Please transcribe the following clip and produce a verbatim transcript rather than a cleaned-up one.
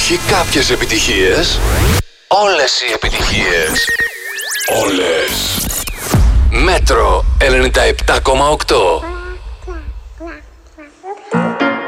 Όχι κάποιες επιτυχίες, όλες οι επιτυχίες. Όλες. Μέτρο ενενήντα επτά κόμμα οκτώ.